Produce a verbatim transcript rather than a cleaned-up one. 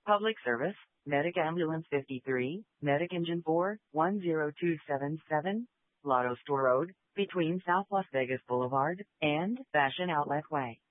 Public service, Medic Ambulance fifty-three, Medic Engine four, one zero two seven seven, Lotto Store Road, between South Las Vegas Boulevard and Fashion Outlet Way.